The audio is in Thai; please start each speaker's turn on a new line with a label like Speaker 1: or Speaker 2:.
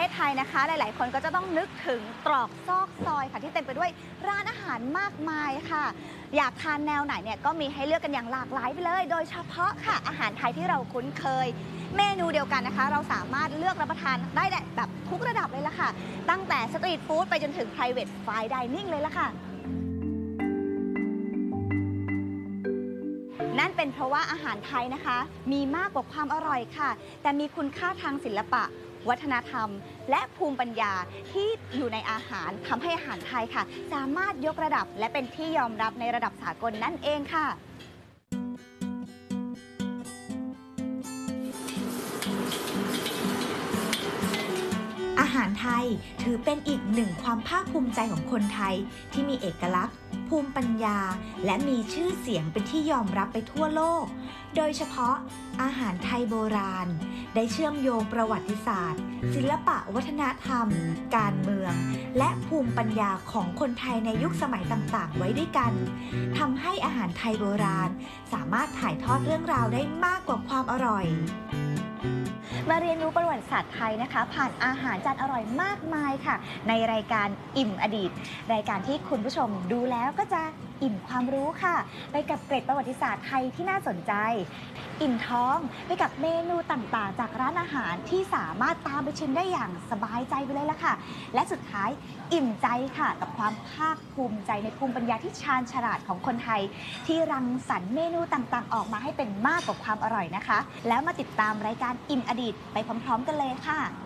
Speaker 1: ศไทยนะคะหลายๆคนก็จะต้องนึกถึงตรอกซอกซอยค่ะที่เต็มไปด้วยร้านอาหารมากมายค่ะอยากทานแนวไหนเนี่ยก็มีให้เลือกกันอย่างหลากหลายไปเลยโดยเฉพาะค่ะอาหารไทยที่เราคุ้นเคยเมนูเดียวกันนะคะเราสามารถเลือกรับประทานได้แบบทุกระดับเลยล่ะค่ะตั้งแต่สตรีทฟู้ดไปจนถึง private fine dining เลยล่ะค่ะนั่นเป็นเพราะว่าอาหารไทยนะคะมีมากกว่าความอร่อยค่ะแต่มีคุณค่าทางศิลปะวัฒนธรรมและภูมิปัญญาที่อยู่ในอาหารทำให้อาหารไทยค่ะสามารถยกระดับและเป็นที่ยอมรับในระดับสากลนั่นเองค่ะอาหารไทยถือเป็นอีกหนึ่งความภาคภูมิใจของคนไทยที่มีเอกลักษณ์ภูมิปัญญาและมีชื่อเสียงเป็นที่ยอมรับไปทั่วโลกโดยเฉพาะอาหารไทยโบราณได้เชื่อมโยงประวัติศาสตร์ศิลปะวัฒนธรรมการเมืองและภูมิปัญญาของคนไทยในยุคสมัยต่างๆไว้ด้วยกันทำให้อาหารไทยโบราณสามารถถ่ายทอดเรื่องราวได้มากกว่าความอร่อยมาเรียนรู้ประวัติศาสตร์ไทยนะคะผ่านอาหารจานอร่อยมากมายค่ะในรายการอิ่มอดีตรายการที่คุณผู้ชมดูแล้วก็จะอิ่มความรู้ค่ะไปกับเกร็ดประวัติศาสตร์ไทยที่น่าสนใจอิ่มท้องไปกับเมนูต่างๆจากร้านอาหารที่สามารถตามไปชิมได้อย่างสบายใจไปเลยล่ะค่ะและสุดท้ายอิ่มใจค่ะกับความภาคภูมิใจในภูมิปัญญาที่ชาญฉลาดของคนไทยที่รังสรรค์เมนูต่างๆออกมาให้เป็นมากกว่าความอร่อยนะคะแล้วมาติดตามรายการอิ่มอดีตไปพร้อมๆกันเลยค่ะ